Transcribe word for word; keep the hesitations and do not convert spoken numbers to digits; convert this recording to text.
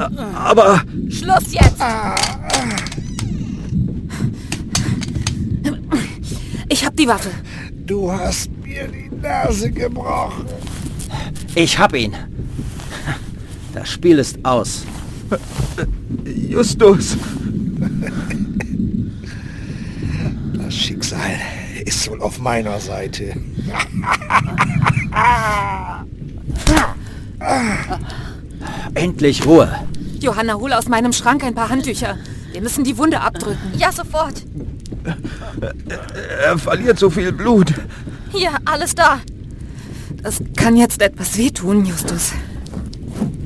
Aber... Schluss jetzt! Ich hab die Waffe. Du hast mir die Nase gebrochen. Ich hab ihn. Das Spiel ist aus. Justus. Das Schicksal ist wohl auf meiner Seite. Endlich Ruhe. Johanna, hol aus meinem Schrank ein paar Handtücher. Wir müssen die Wunde abdrücken. Ja, sofort. Er verliert so viel Blut. Hier, alles da. Das kann jetzt etwas wehtun, Justus.